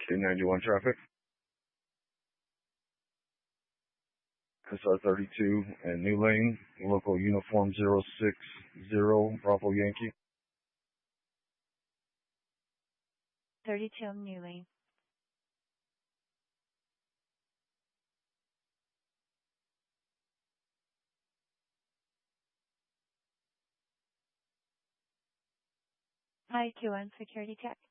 291 traffic. SR 32 and New Lane, local uniform 060 Bravo Yankee. 32 New Lane. Hi, Q1 security check.